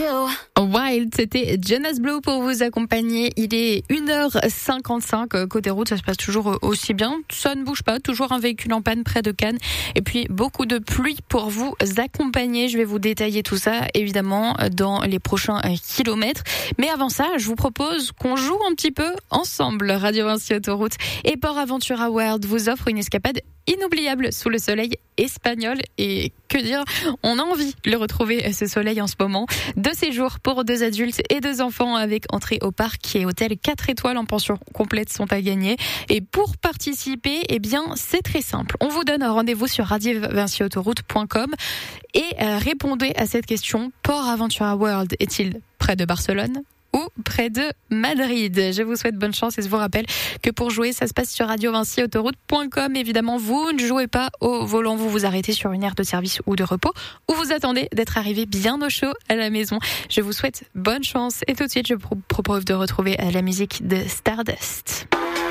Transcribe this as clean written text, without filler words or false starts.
Wild, c'était Jonas Blue pour vous accompagner. Il est 1h55 côté route, ça se passe toujours aussi bien. Ça ne bouge pas, toujours un véhicule en panne près de Cannes. Et puis beaucoup de pluie pour vous accompagner. Je vais vous détailler tout ça, évidemment, dans les prochains kilomètres. Mais avant ça, je vous propose qu'on joue un petit peu ensemble. Radio Vinci Autoroute et Port Aventura World vous offre une escapade inoubliable sous le soleil espagnol. Et que dire, on a envie de le retrouver, ce soleil en ce moment. 2 séjours pour 2 adultes et 2 enfants avec entrée au parc et hôtel 4 étoiles en pension complète sont à gagner. Et pour participer, eh bien, c'est très simple. On vous donne un rendez-vous sur radiovinciautoroute.com et répondez à cette question. Port Aventura World est-il près de Barcelone ou près de Madrid? Je vous souhaite bonne chance et je vous rappelle que pour jouer, ça se passe sur radiovinciautoroute.com. Évidemment, vous ne jouez pas au volant, vous vous arrêtez sur une aire de service ou de repos ou vous attendez d'être arrivé bien au chaud à la maison. Je vous souhaite bonne chance et tout de suite, je propose de retrouver la musique de Stardust.